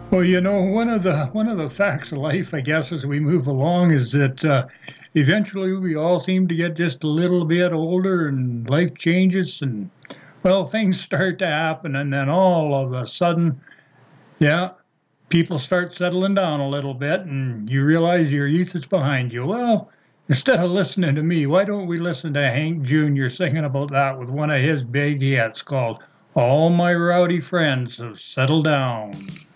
Well, one of the facts of life, I guess, as we move along, is that eventually we all seem to get just a little bit older, and life changes, and well, things start to happen, and then all of a sudden, yeah, people start settling down a little bit, and you realize your youth is behind you. Well, instead of listening to me, why don't we listen to Hank Jr. singing about that with one of his big hits called "All My Rowdy Friends Have Settled Down."